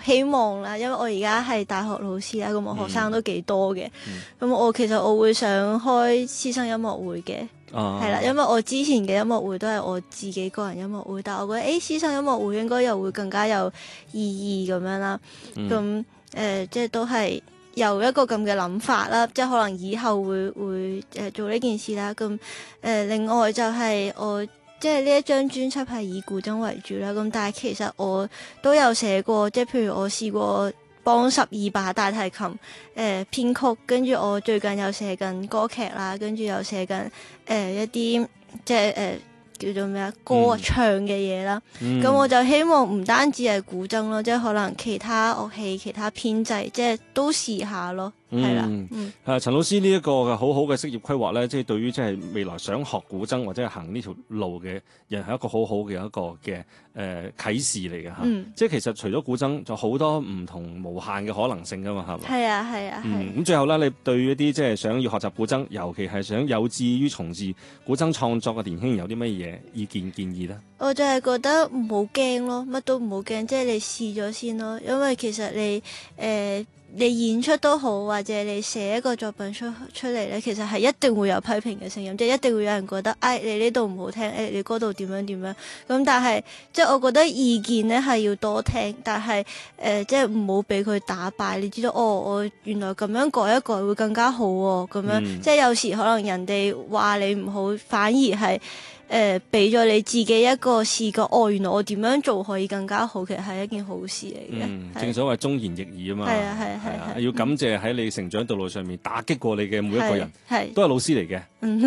希望啦，因為我而家係大學老師啦，咁我學生都幾多嘅，咁我其實我會想開師生音樂會嘅。係啦，因為我之前嘅音樂會都係我自己個人音樂會，但係我覺得師生音樂會應該又會更加有意義咁樣啦。咁即係都係有一個咁嘅諗法啦，即係可能以後會做呢件事啦。咁另外就係我即係呢一張專輯係以古箏為主啦。咁但係其實我都有寫過，即係譬如我試過幫12把大提琴編曲，跟住我最近又寫緊歌劇啦，跟住又寫緊一啲即係叫做咩啊歌唱嘅嘢啦。咁我就希望唔單止係古箏咯，即係可能其他樂器、其他編制，即係都試下咯。係啦， 陳老師呢一個嘅好好嘅職業規劃咧，即係對於即係未來想學古箏或者係行呢條路嘅人係一個好好嘅一個嘅啟示嚟嘅嚇。即係其實除咗古箏，就好多唔同無限嘅可能性噶嘛，係嘛？ 係啊，係啊， 咁最後咧，你對於一啲即係想要學習古箏，尤其係想有志於從事古箏創作嘅年輕人，有啲乜嘢意見建議咧？ 我就係覺得唔好驚咯，乜都唔好驚，即係你試咗先咯。因為其實你演出都好，或者你寫一個作品出嚟咧，其實係一定會有批評嘅聲音，即係一定會有人覺得，你呢度唔好聽，你嗰度點樣點樣。咁但係即係我覺得意見咧係要多聽，但係即係唔好俾佢打敗。你知道我原來咁樣改一改會更加好喎，咁樣即係有時可能人哋話你唔好，反而係俾咗你自己一個視覺，原來我點樣做可以更加好，其實係一件好事嚟嘅。 正所謂忠言逆耳啊嘛。係啊，要感謝喺你成長道路上面打擊過你嘅每一個人，都係老師嚟嘅。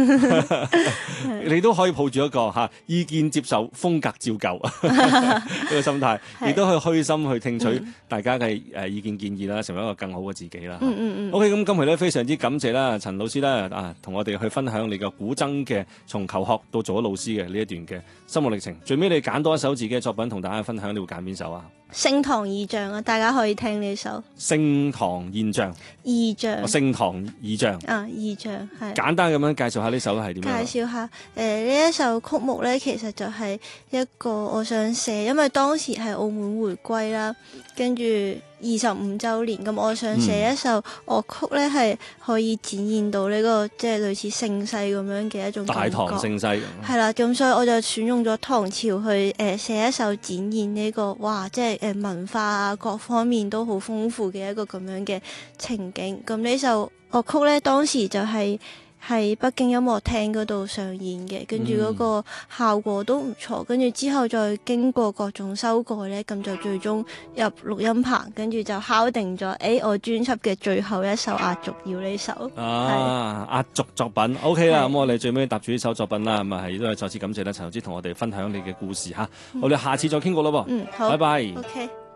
你都可以抱住一個意見接受、風格照舊呢個心態，亦都可以虛心去聽取大家嘅意見建議啦，成為一個更好嘅自己啦。OK， 咁今期咧非常之感謝啦，陳老師啦同我哋去分享你嘅古箏嘅從求學到做咗老師嘅呢一段嘅心路歷程。最尾你揀多一首自己嘅作品同大家分享，你會揀邊首啊？ 升堂異象啊，大家可以聽呢首。 升堂現象。異象。升堂異象。 異象係。 簡單咁樣介紹下呢首係點樣？ 介紹下呢一首曲目咧，其實就係一個我想寫，因為當時係澳門回歸啦，跟住25週年，咁我想寫一首樂曲咧，係可以展現到呢個即係類似盛世咁樣嘅一種感覺。大唐盛世。係啦，咁所以我就選用咗唐朝去寫一首展現呢個即係文化啊各方面都好豐富嘅一個咁樣嘅情景。咁呢首樂曲咧，當時就係喺北京音樂廳嗰度上演嘅，跟住嗰個效果都唔錯，跟住之後再經過各種修改咧，咁就最終入錄音棚，跟住就敲定咗，我專輯嘅最後一首壓軸要呢首。 壓軸作品 OK 啦，咁我哋最尾搭住呢首作品啦，咁係都係再次感謝咧陳老師同我哋分享你嘅故事吓，我哋下次再傾過咯噃。 好， 拜拜。 OK。